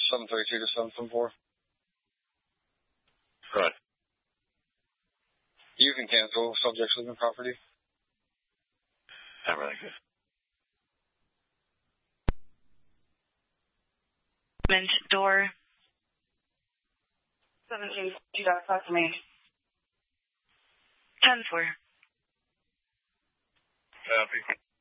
732 to 774. Right. You can cancel subjects within property. Everything good. Door. 782, talk to me. 10-4. Copy.